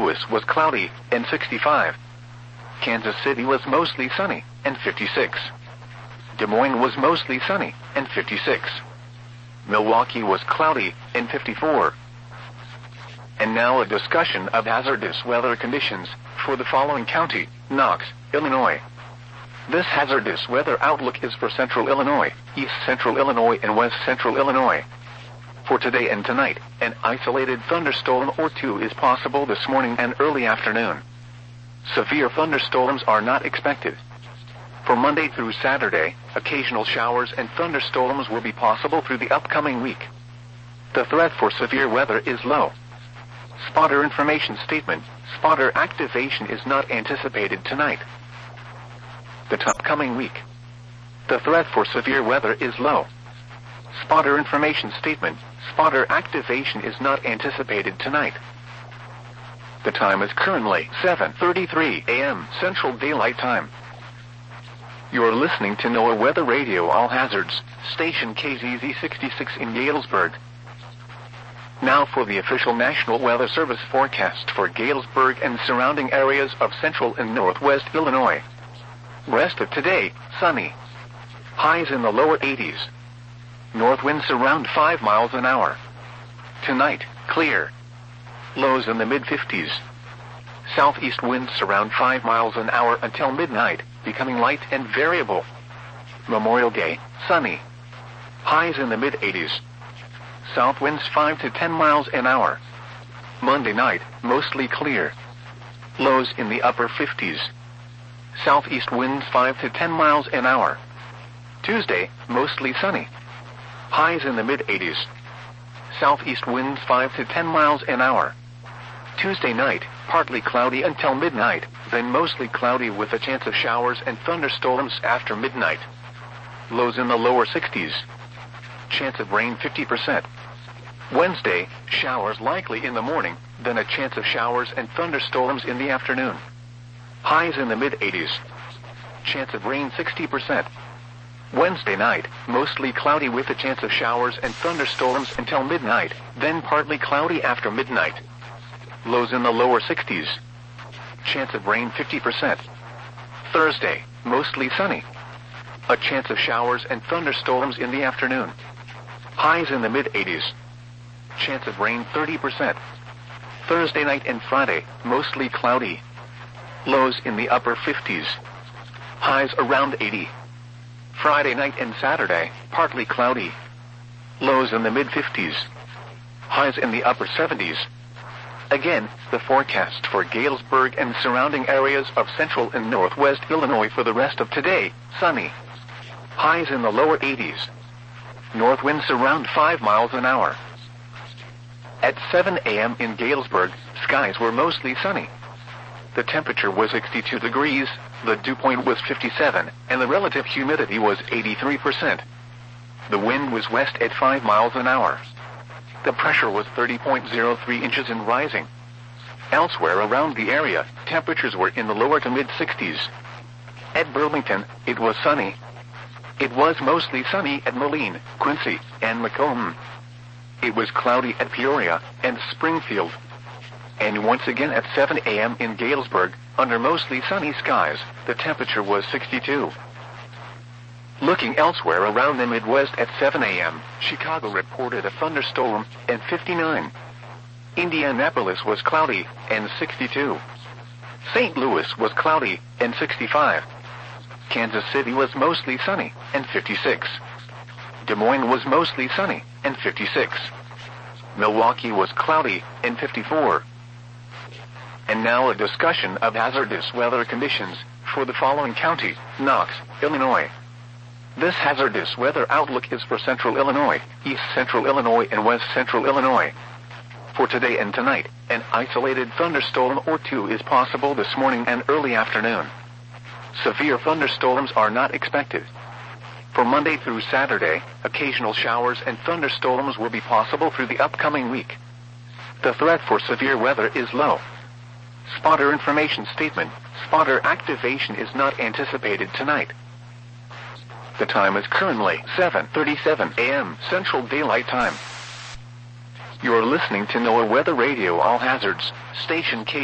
Louis was cloudy and 65. Kansas City was mostly sunny and 56. Des Moines was mostly sunny and 56. Milwaukee was cloudy and 54. And now a discussion of hazardous weather conditions for the following county: Knox, Illinois. This hazardous weather outlook is for central Illinois, east central Illinois, and west central Illinois. For today and tonight, an isolated thunderstorm or two is possible this morning and early afternoon. Severe thunderstorms are not expected. For Monday through Saturday, occasional showers and thunderstorms will be possible through the upcoming week. The threat for severe weather is low. Spotter information statement: spotter activation is not anticipated tonight. The upcoming week. The threat for severe weather is low. Spotter information statement: spotter activation is not anticipated tonight. The time is currently 7:33 a.m. Central Daylight Time. You are listening to NOAA Weather Radio All Hazards, station KZZ 66 in Galesburg. Now for the official National Weather Service forecast for Galesburg and surrounding areas of central and northwest Illinois. Rest of today, sunny. Highs in the lower 80s. North winds around 5 miles an hour. Tonight, clear. Lows in the mid-50s. Southeast winds around 5 miles an hour until midnight, becoming light and variable. Memorial Day, sunny. Highs in the mid-80s. South winds 5 to 10 miles an hour. Monday night, mostly clear. Lows in the upper 50s. Southeast winds 5 to 10 miles an hour. Tuesday, mostly sunny. Highs in the mid-80s. Southeast winds 5 to 10 miles an hour. Tuesday night, partly cloudy until midnight, then mostly cloudy with a chance of showers and thunderstorms after midnight. Lows in the lower 60s. Chance of rain 50%. Wednesday, showers likely in the morning, then a chance of showers and thunderstorms in the afternoon. Highs in the mid-80s. Chance of rain 60%. Wednesday night, mostly cloudy with a chance of showers and thunderstorms until midnight, then partly cloudy after midnight. Lows in the lower 60s. Chance of rain 50%. Thursday, mostly sunny. A chance of showers and thunderstorms in the afternoon. Highs in the mid-80s. Chance of rain 30%. Thursday night and Friday, mostly cloudy. Lows in the upper 50s. Highs around 80. Friday night and Saturday, partly cloudy. Lows in the mid-50s. Highs in the upper 70s. Again, the forecast for Galesburg and surrounding areas of central and northwest Illinois for the rest of today: sunny. Highs in the lower 80s. North winds around 5 miles an hour. At 7 a.m. in Galesburg, skies were mostly sunny. The temperature was 62 degrees, the dew point was 57, and the relative humidity was 83%. The wind was west at 5 miles an hour. The pressure was 30.03 inches and rising. Elsewhere around the area, temperatures were in the lower to mid-60s. At Burlington, it was sunny. It was mostly sunny at Moline, Quincy, and Macomb. It was cloudy at Peoria and Springfield. And once again at 7 a.m. in Galesburg, under mostly sunny skies, the temperature was 62. Looking elsewhere around the Midwest at 7 a.m., Chicago reported a thunderstorm, and 59. Indianapolis was cloudy, and 62. St. Louis was cloudy, and 65. Kansas City was mostly sunny, and 56. Des Moines was mostly sunny, and 56. Milwaukee was cloudy, and 54. And now a discussion of hazardous weather conditions for the following county: Knox, Illinois. This hazardous weather outlook is for central Illinois, east central Illinois, and west central Illinois. For today and tonight, an isolated thunderstorm or two is possible this morning and early afternoon. Severe thunderstorms are not expected. For Monday through Saturday, occasional showers and thunderstorms will be possible through the upcoming week. The threat for severe weather is low. Spotter information statement: spotter activation is not anticipated tonight. The time is currently 7:37 a.m. Central Daylight Time. You are listening to NOAA Weather Radio All Hazards, station K.